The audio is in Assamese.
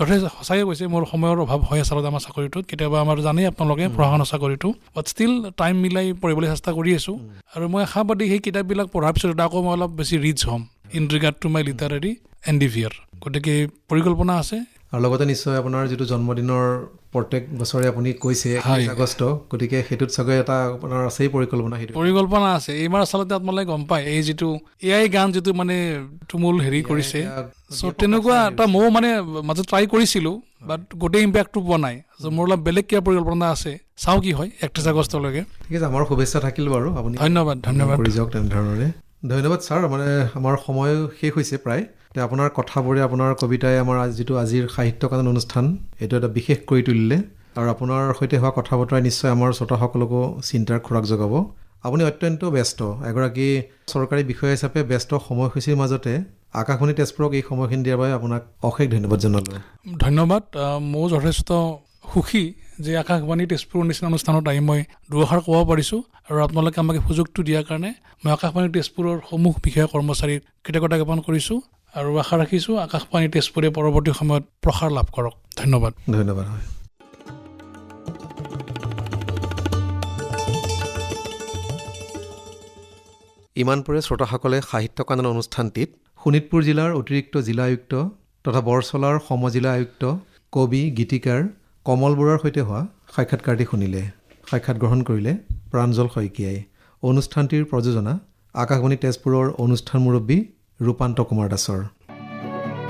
যথেষ্ট সঁচাকৈ কৈছে মোৰ সময়ৰ অভাৱ হয় আচলতে আমাৰ চাকৰিটোত কেতিয়াবা আমাৰ জানেই আপোনালোকে প্ৰশাসনৰ চাকৰিটো বাট ষ্টিল টাইম মিলাই পঢ়িবলৈ চেষ্টা কৰি আছোঁ আৰু মই আশাবাদী সেই কিতাপবিলাক পঢ়াৰ পিছত আকৌ মই অলপ বেছি ৰিচ হ'ম in regard to my literary এনডিভিয়াৰ গতিকে পৰিকল্পনা আছে আৰু লগতে নিশ্চয় আপোনাৰ যিটো জন্মদিনৰ প্ৰত্যেক বছৰে আপুনি কৈছে 31 আগষ্ট গতিকে সেইটোত চাগৈ এটা আপোনাৰ আছেই পৰিকল্পনা আছে এইবাৰ আচলতে আপোনালোকে গম পায় এই যিটো এআই গান যিটো মানে তুমুল হেৰি কৰিছে চ' তেনেকুৱা এটা ময়ো মানে মাজত ট্ৰাই কৰিছিলোঁ বাট গোটেই ইম্পেক্টটো পোৱা নাই মোৰ অলপ বেলেগ কিবা পৰিকল্পনা আছে চাওঁ কি হয় 31 আগষ্টলৈকে ঠিক আছে আমাৰ শুভেচ্ছা থাকিল বাৰু আপুনি ধন্যবাদ কৰি যাওক তেনেধৰণৰে ধন্যবাদ ছাৰ মানে আমাৰ সময় শেষ হৈছে প্ৰায় আপোনাৰ কথাবোৰে আপোনাৰ কবিতাই আমাৰ আজিৰ সাহিত্য কানন অনুষ্ঠান এইটো এটা বিশেষ কৰি তুলিলে আৰু আপোনাৰ সৈতে হোৱা কথা বতৰাই নিশ্চয় আমাৰ শ্ৰোতাসকলকো চিন্তাৰ খোৰাক যোগাব আপুনি অত্যন্ত ব্যস্ত এগৰাকী চৰকাৰী বিষয়া হিচাপে ব্যস্ত সময়সূচীৰ মাজতে আকাশবাণী তেজপুৰক এই সময়খিনি দিয়াৰ বাবে আপোনাক অশেষ ধন্যবাদ জনালোঁ ধন্যবাদ মই যথেষ্ট সুখী যে আকাশবাণী তেজপুৰৰ নিচিনা অনুষ্ঠানত আহি মই দুআষাৰ ক'ব পাৰিছোঁ আৰু আপোনালোকে আমাক সুযোগটো দিয়াৰ কাৰণে মই আকাশবাণী তেজপুৰৰ সমূহ বিষয়া কৰ্মচাৰীক কৃতজ্ঞতা জ্ঞাপন কৰিছোঁ আৰু আশা ৰাখিছোঁ আকাশবাণী তেজপুৰে পৰৱৰ্তী সময়ত প্ৰসাৰ লাভ কৰক ধন্যবাদ হয় ইমানপুৰে শ্ৰোতাসকলে সাহিত্য কানন অনুষ্ঠানটিত শোণিতপুৰ জিলাৰ অতিৰিক্ত জিলা আয়ুক্ত তথা বৰচলাৰ সমজিলা আয়ুক্ত কবি গীতিকাৰ কমল বৰুৱাৰ সৈতে হোৱা সাক্ষাৎকাৰটি শুনিলে সাক্ষাৎ গ্ৰহণ কৰিলে প্ৰাঞ্জল শইকীয়াই অনুষ্ঠানটিৰ প্ৰযোজনা আকাশবাণী তেজপুৰৰ অনুষ্ঠান মুৰব্বী ৰূপান্ত কুমাৰ দাসৰ